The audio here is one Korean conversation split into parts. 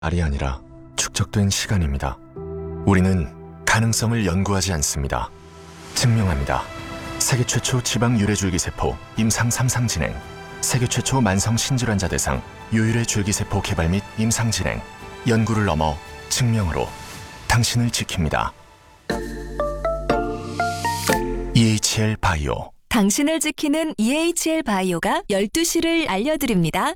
말이 아니라 축적된 시간입니다. 우리는 가능성을 연구하지 않습니다. 증명합니다. 세계 최초 지방 유래줄기세포 임상 3상 진행, 세계 최초 만성 신질환자 대상 유일의 줄기세포 개발 및 임상 진행, 연구를 넘어 증명으로 당신을 지킵니다. EHL 바이오. 당신을 지키는 EHL 바이오가 12시를 알려드립니다.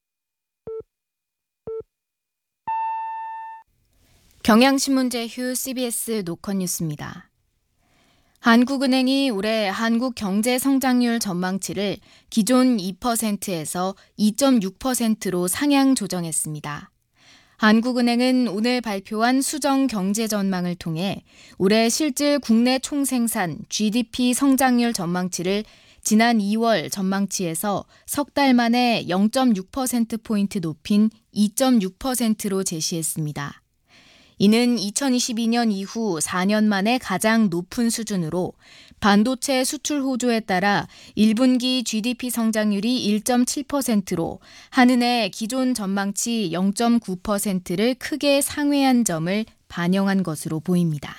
경향신문제휴 CBS 노컷뉴스입니다. 한국은행이 올해 한국 경제 성장률 전망치를 기존 2%에서 2.6%로 상향 조정했습니다. 한국은행은 오늘 발표한 수정 경제 전망을 통해 올해 실질 국내 총생산 GDP 성장률 전망치를 지난 2월 전망치에서 석 달 만에 0.6%포인트 높인 2.6%로 제시했습니다. 이는 2022년 이후 4년 만에 가장 높은 수준으로 반도체 수출 호조에 따라 1분기 GDP 성장률이 1.7%로 한은의 기존 전망치 0.9%를 크게 상회한 점을 반영한 것으로 보입니다.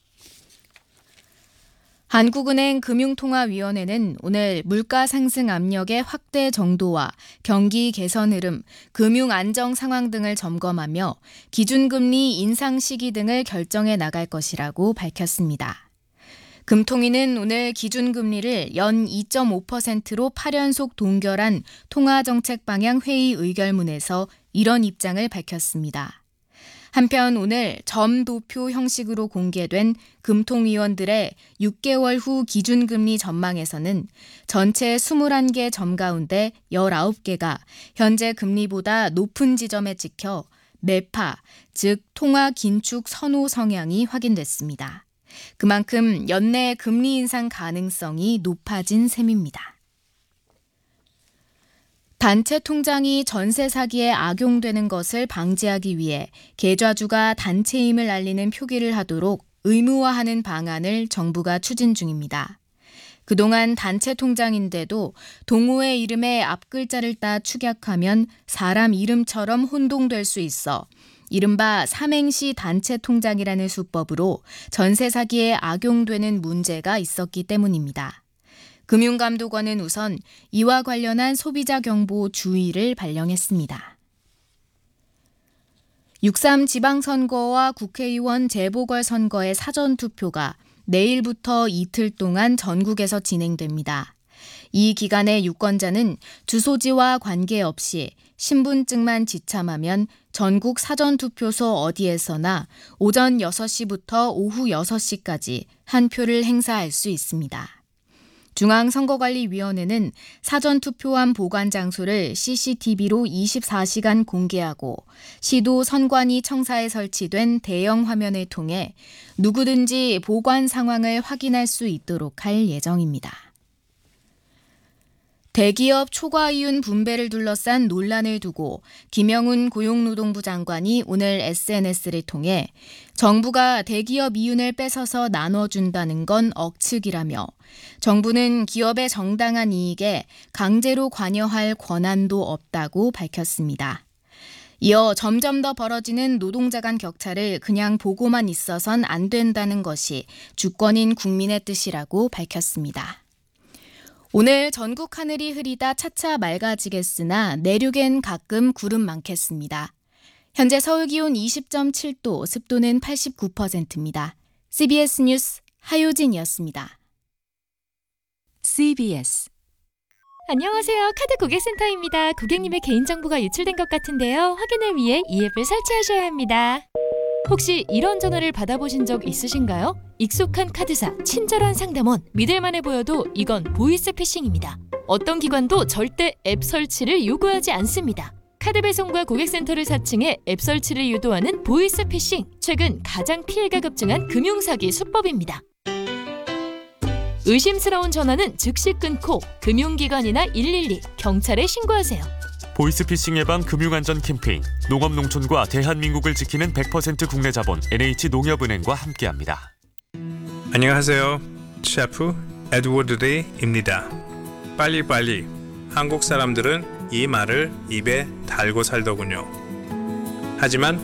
한국은행 금융통화위원회는 오늘 물가 상승 압력의 확대 정도와 경기 개선 흐름, 금융 안정 상황 등을 점검하며 기준금리 인상 시기 등을 결정해 나갈 것이라고 밝혔습니다. 금통위는 오늘 기준금리를 연 2.5%로 8연속 동결한 통화정책 방향 회의 의결문에서 이런 입장을 밝혔습니다. 한편 오늘 점도표 형식으로 공개된 금통위원들의 6개월 후 기준금리 전망에서는 전체 21개 점 가운데 19개가 현재 금리보다 높은 지점에 찍혀 매파, 즉 통화 긴축 선호 성향이 확인됐습니다. 그만큼 연내 금리 인상 가능성이 높아진 셈입니다. 단체 통장이 전세 사기에 악용되는 것을 방지하기 위해 계좌주가 단체임을 알리는 표기를 하도록 의무화하는 방안을 정부가 추진 중입니다. 그동안 단체 통장인데도 동호회 이름의 앞글자를 따 축약하면 사람 이름처럼 혼동될 수 있어 이른바 삼행시 단체 통장이라는 수법으로 전세 사기에 악용되는 문제가 있었기 때문입니다. 금융감독원은 우선 이와 관련한 소비자 경보 주의를 발령했습니다. 6.3 지방선거와 국회의원 재보궐선거의 사전투표가 내일부터 이틀 동안 전국에서 진행됩니다. 이 기간에 유권자는 주소지와 관계없이 신분증만 지참하면 전국 사전투표소 어디에서나 오전 6시부터 오후 6시까지 한 표를 행사할 수 있습니다. 중앙선거관리위원회는 사전투표함 보관 장소를 CCTV로 24시간 공개하고 시도 선관위 청사에 설치된 대형 화면을 통해 누구든지 보관 상황을 확인할 수 있도록 할 예정입니다. 대기업 초과이윤 분배를 둘러싼 논란을 두고 김영훈 고용노동부 장관이 오늘 SNS를 통해 정부가 대기업 이윤을 뺏어서 나눠준다는 건 억측이라며 정부는 기업의 정당한 이익에 강제로 관여할 권한도 없다고 밝혔습니다. 이어 점점 더 벌어지는 노동자 간 격차를 그냥 보고만 있어선 안 된다는 것이 주권인 국민의 뜻이라고 밝혔습니다. 오늘 전국 하늘이 흐리다 차차 맑아지겠으나 내륙엔 가끔 구름 많겠습니다. 현재 서울 기온 20.7도, 습도는 89%입니다. CBS 뉴스 하효진이었습니다. CBS 안녕하세요. 카드 고객센터입니다. 고객님의 개인정보가 유출된 것 같은데요. 확인을 위해 이 앱을 설치하셔야 합니다. 혹시 이런 전화를 받아보신 적 있으신가요? 익숙한 카드사, 친절한 상담원, 믿을만해 보여도 이건 보이스피싱입니다. 어떤 기관도 절대 앱 설치를 요구하지 않습니다. 카드 배송과 고객센터를 사칭해 앱 설치를 유도하는 보이스피싱, 최근 가장 피해가 급증한 금융사기 수법입니다. 의심스러운 전화는 즉시 끊고 금융기관이나 112, 경찰에 신고하세요. 보이스피싱 예방 금융안전 캠페인 농업농촌과 대한민국을 지키는 100% 국내 자본 NH농협은행과 함께합니다. 안녕하세요. 셰프 에드워드 레이입니다. 빨리빨리. 한국 사람들은 이 말을 입에 달고 살더군요. 하지만